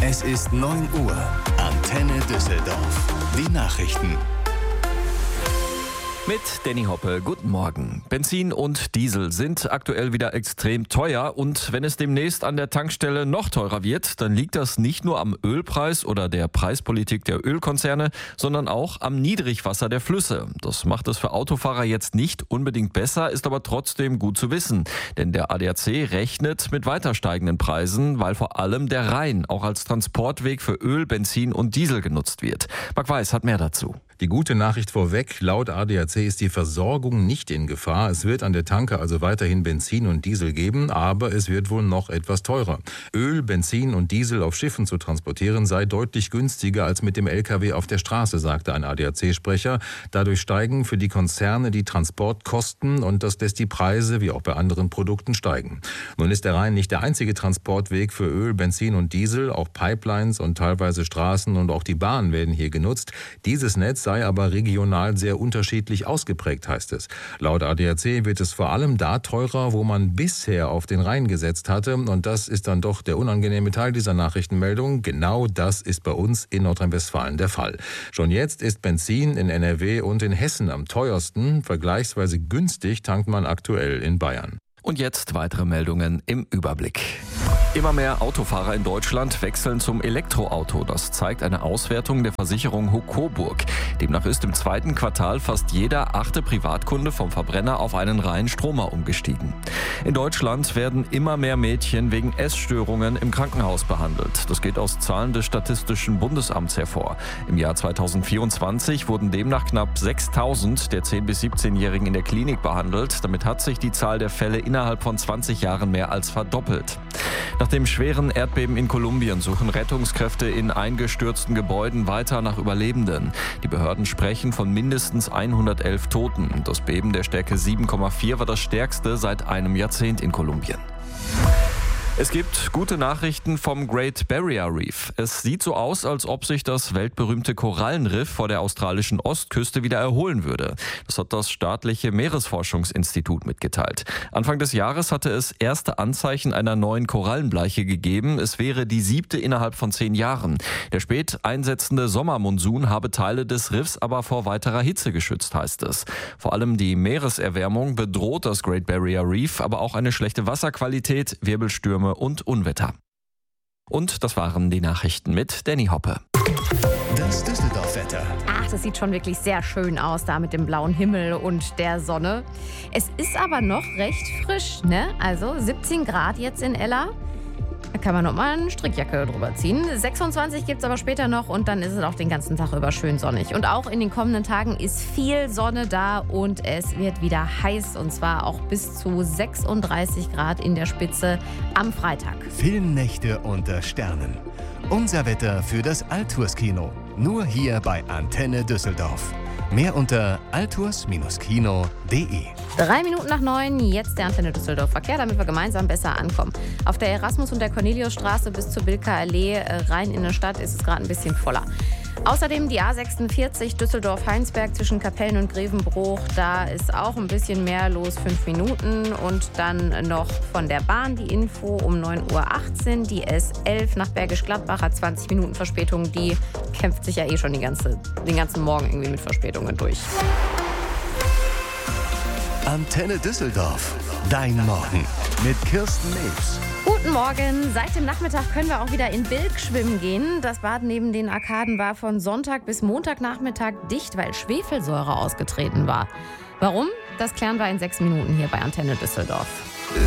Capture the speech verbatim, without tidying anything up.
Es ist neun Uhr. Antenne Düsseldorf. Die Nachrichten. Mit Danny Hoppe, guten Morgen. Benzin und Diesel sind aktuell wieder extrem teuer und wenn es demnächst an der Tankstelle noch teurer wird, dann liegt das nicht nur am Ölpreis oder der Preispolitik der Ölkonzerne, sondern auch am Niedrigwasser der Flüsse. Das macht es für Autofahrer jetzt nicht unbedingt besser, ist aber trotzdem gut zu wissen. Denn der A D A C rechnet mit weiter steigenden Preisen, weil vor allem der Rhein auch als Transportweg für Öl, Benzin und Diesel genutzt wird. Marc Weiß hat mehr dazu. Die gute Nachricht vorweg, laut A D A C ist die Versorgung nicht in Gefahr. Es wird an der Tanke also weiterhin Benzin und Diesel geben, aber es wird wohl noch etwas teurer. Öl, Benzin und Diesel auf Schiffen zu transportieren sei deutlich günstiger als mit dem L K W auf der Straße, sagte ein A D A C-Sprecher. Dadurch steigen für die Konzerne die Transportkosten und das lässt die Preise, wie auch bei anderen Produkten, steigen. Nun ist der Rhein nicht der einzige Transportweg für Öl, Benzin und Diesel. Auch Pipelines und teilweise Straßen und auch die Bahn werden hier genutzt. Dieses Netz sei aber regional sehr unterschiedlich ausgeprägt, heißt es. Laut A D A C wird es vor allem da teurer, wo man bisher auf den Rhein gesetzt hatte. Und das ist dann doch der unangenehme Teil dieser Nachrichtenmeldung. Genau das ist bei uns in Nordrhein-Westfalen der Fall. Schon jetzt ist Benzin in N R W und in Hessen am teuersten. Vergleichsweise günstig tankt man aktuell in Bayern. Und jetzt weitere Meldungen im Überblick. Immer mehr Autofahrer in Deutschland wechseln zum Elektroauto. Das zeigt eine Auswertung der Versicherung Hocoburg. Demnach ist im zweiten Quartal fast jeder achte Privatkunde vom Verbrenner auf einen reinen Stromer umgestiegen. In Deutschland werden immer mehr Mädchen wegen Essstörungen im Krankenhaus behandelt. Das geht aus Zahlen des Statistischen Bundesamts hervor. Im Jahr zweitausendvierundzwanzig wurden demnach knapp sechstausend der zehn- bis siebzehnjährigen in der Klinik behandelt. Damit hat sich die Zahl der Fälle innerhalb von zwanzig Jahren mehr als verdoppelt. Nach dem schweren Erdbeben in Kolumbien suchen Rettungskräfte in eingestürzten Gebäuden weiter nach Überlebenden. Die Behörden sprechen von mindestens hundertelf Toten. Das Beben der Stärke sieben Komma vier war das stärkste seit einem Jahrzehnt in Kolumbien. Es gibt gute Nachrichten vom Great Barrier Reef. Es sieht so aus, als ob sich das weltberühmte Korallenriff vor der australischen Ostküste wieder erholen würde. Das hat das staatliche Meeresforschungsinstitut mitgeteilt. Anfang des Jahres hatte es erste Anzeichen einer neuen Korallenbleiche gegeben. Es wäre die siebte innerhalb von zehn Jahren. Der spät einsetzende Sommermonsun habe Teile des Riffs aber vor weiterer Hitze geschützt, heißt es. Vor allem die Meereserwärmung bedroht das Great Barrier Reef, aber auch eine schlechte Wasserqualität, Wirbelstürme und Unwetter. Und das waren die Nachrichten mit Danny Hoppe. Das Düsseldorf-Wetter. Ach, das sieht schon wirklich sehr schön aus da mit dem blauen Himmel und der Sonne. Es ist aber noch recht frisch, ne? Also siebzehn Grad jetzt in Ella. Da kann man noch mal eine Strickjacke drüber ziehen. sechsundzwanzig gibt es aber später noch und dann ist es auch den ganzen Tag über schön sonnig. Und auch in den kommenden Tagen ist viel Sonne da und es wird wieder heiß. Und zwar auch bis zu sechsunddreißig Grad in der Spitze am Freitag. Filmnächte unter Sternen. Unser Wetter für das Alturs-Kino. Nur hier bei Antenne Düsseldorf. Mehr unter alturs Kino punkt de. Drei Minuten nach neun, jetzt der Antenne Düsseldorf Verkehr, damit wir gemeinsam besser ankommen. Auf der Erasmus- und der Corneliusstraße bis zur Bilker Allee rein in der Stadt ist es gerade ein bisschen voller. Außerdem die A sechsundvierzig Düsseldorf-Heinsberg zwischen Kapellen und Grevenbruch. Da ist auch ein bisschen mehr los, fünf Minuten. Und dann noch von der Bahn die Info um neun Uhr achtzehn. Die S elf nach Bergisch Gladbach hat zwanzig Minuten Verspätung. Die kämpft sich ja eh schon die ganze, den ganzen Morgen irgendwie mit Verspätungen durch. Antenne Düsseldorf. Dein Morgen mit Kirsten Nebs. Guten Morgen. Seit dem Nachmittag können wir auch wieder in Bilk schwimmen gehen. Das Bad neben den Arkaden war von Sonntag bis Montagnachmittag dicht, weil Schwefelsäure ausgetreten war. Warum? Das klären wir in sechs Minuten hier bei Antenne Düsseldorf.